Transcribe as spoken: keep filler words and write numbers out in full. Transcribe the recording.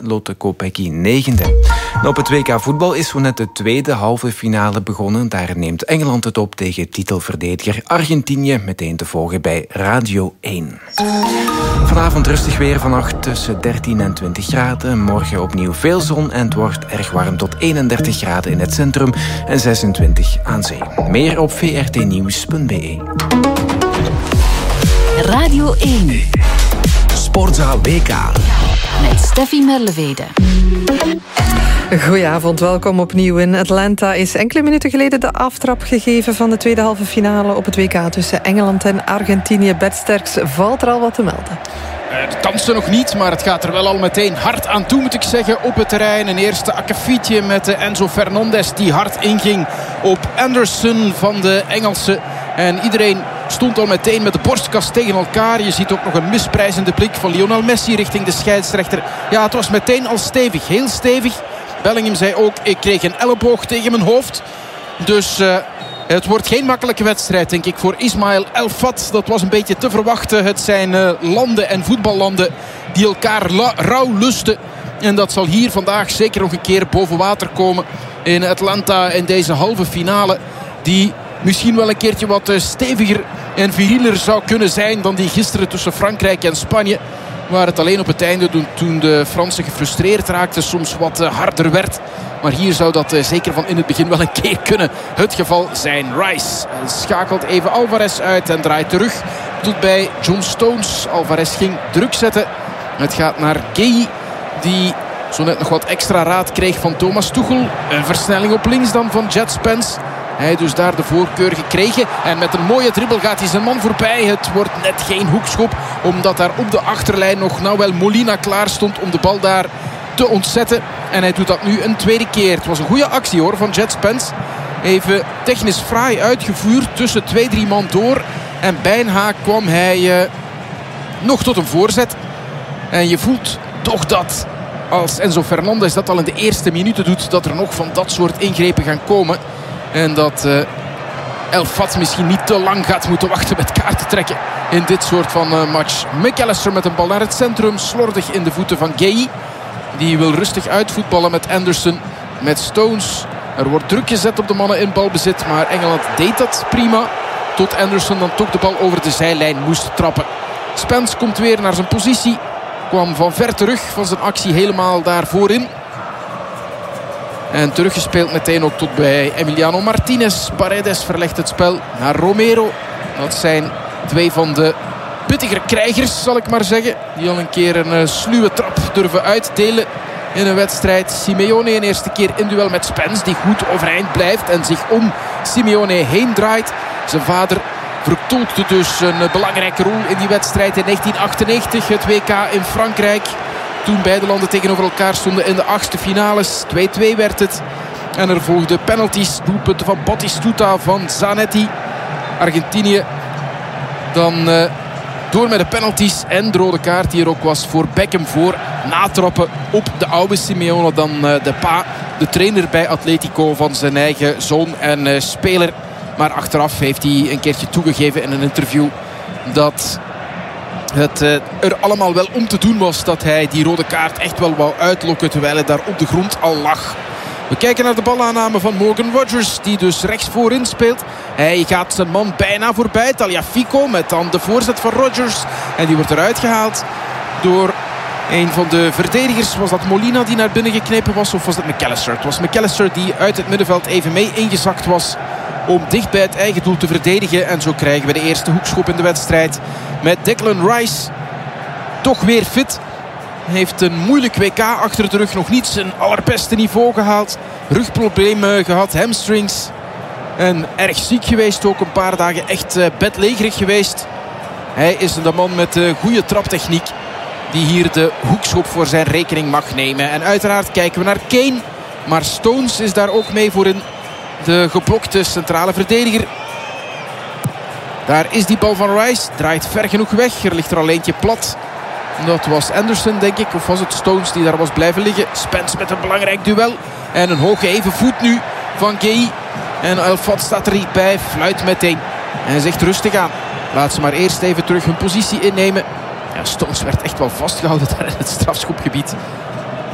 Lotte Kopecky negende. En op het W K voetbal is zo net de tweede halve finale begonnen. Daar neemt Engeland het op tegen titelverdediger Argentinië. Meteen te volgen bij Radio één. Vanavond rustig weer, vannacht tussen dertien en twintig graden. Morgen opnieuw veel zon en het wordt erg warm tot eenendertig graden in het centrum en zesentwintig aan zee. Meer op v r t nieuws punt b e. Radio één. Sportzaal W K. Met Steffi Merlevede. Goedenavond, welkom opnieuw. In Atlanta is enkele minuten geleden de aftrap gegeven van de tweede halve finale op het W K tussen Engeland en Argentinië. Bert Sterks, valt er al wat te melden? De kansen nog niet, maar het gaat er wel al meteen hard aan toe, moet ik zeggen, op het terrein. Een eerste akkefietje met Enzo Fernandez die hard inging op Anderson van de Engelsen. En iedereen stond al meteen met de borstkast tegen elkaar. Je ziet ook nog een misprijzende blik van Lionel Messi richting de scheidsrechter. Ja, het was meteen al stevig, heel stevig. Bellingham zei ook, ik kreeg een elleboog tegen mijn hoofd. Dus uh, het wordt geen makkelijke wedstrijd, denk ik, voor Ismail El Fat. Dat was een beetje te verwachten. Het zijn uh, landen en voetballanden die elkaar la- rauw lusten. En dat zal hier vandaag zeker nog een keer boven water komen in Atlanta in deze halve finale. Die misschien wel een keertje wat steviger en virieler zou kunnen zijn dan die gisteren tussen Frankrijk en Spanje. Waar het alleen op het einde, toen de Fransen gefrustreerd raakten, soms wat harder werd. Maar hier zou dat zeker van in het begin wel een keer kunnen het geval zijn. Rice schakelt even Alvarez uit en draait terug. Doet bij John Stones. Alvarez ging druk zetten. Het gaat naar Gueye, die zo net nog wat extra raad kreeg van Thomas Tuchel. Een versnelling op links dan van Jet Spence. Hij dus daar de voorkeur gekregen. En met een mooie dribbel gaat hij zijn man voorbij. Het wordt net geen hoekschop. Omdat daar op de achterlijn nog Nahuel Molina klaar stond om de bal daar te ontzetten. En hij doet dat nu een tweede keer. Het was een goede actie hoor van Jet Spence. Even technisch fraai uitgevoerd tussen twee, drie man door. En bijna kwam hij uh, nog tot een voorzet. En je voelt toch dat als Enzo Fernandez dat al in de eerste minuten doet, dat er nog van dat soort ingrepen gaan komen. En dat uh, El Fat misschien niet te lang gaat moeten wachten met kaarten trekken in dit soort van uh, match. McAllister met een bal naar het centrum. Slordig in de voeten van Gueye. Die wil rustig uitvoetballen met Anderson. Met Stones. Er wordt druk gezet op de mannen in balbezit. Maar Engeland deed dat prima. Tot Anderson dan toch de bal over de zijlijn moest trappen. Spence komt weer naar zijn positie. Kwam van ver terug van zijn actie helemaal daar voorin. En teruggespeeld meteen ook tot bij Emiliano Martinez. Paredes verlegt het spel naar Romero. Dat zijn twee van de pittigere krijgers, zal ik maar zeggen. Die al een keer een uh, sluwe trap durven uitdelen in een wedstrijd. Simeone een eerste keer in duel met Spence, die goed overeind blijft en zich om Simeone heen draait. Zijn vader vertolkte dus een uh, belangrijke rol in die wedstrijd in negentien achtennegentig. Het W K in Frankrijk. Toen beide landen tegenover elkaar stonden in de achtste finales. twee-twee werd het. En er volgden penalties. Doelpunten van Batistuta, van Zanetti. Argentinië dan uh, door met de penalties. En de rode kaart die er ook was voor Beckham voor natrappen op de oude Simeone. Dan uh, de pa, de trainer bij Atletico van zijn eigen zoon en uh, speler. Maar achteraf heeft hij een keertje toegegeven in een interview dat het uh, er allemaal wel om te doen was dat hij die rode kaart echt wel wou uitlokken terwijl hij daar op de grond al lag. We kijken naar de balaanname van Morgan Rogers, die dus rechts voorin speelt. Hij gaat zijn man bijna voorbij, Tagliafico, met dan de voorzet van Rogers. En die wordt eruit gehaald door een van de verdedigers. Was dat Molina die naar binnen geknepen was of was dat McAllister? Het was McAllister die uit het middenveld even mee ingezakt was om dicht bij het eigen doel te verdedigen. En zo krijgen we de eerste hoekschop in de wedstrijd met Declan Rice. Toch weer fit. Heeft een moeilijk W K achter de rug. Nog niet zijn allerbeste niveau gehaald. Rugproblemen gehad, hamstrings. En erg ziek geweest ook. Een paar dagen echt uh, bedlegerig geweest. Hij is de man met de goede traptechniek die hier de hoekschop voor zijn rekening mag nemen. En uiteraard kijken we naar Kane. Maar Stones is daar ook mee voor in. De geblokte centrale verdediger. Daar is die bal van Rice. Draait ver genoeg weg. Er ligt er al eentje plat. Dat was Anderson, denk ik. Of was het Stones die daar was blijven liggen. Spence met een belangrijk duel. En een hoge even voet nu van Gueye. En El Fat staat er niet bij. Fluit meteen. En zegt rustig aan. Laat ze maar eerst even terug hun positie innemen. Ja, Stones werd echt wel vastgehouden daar in het strafschopgebied.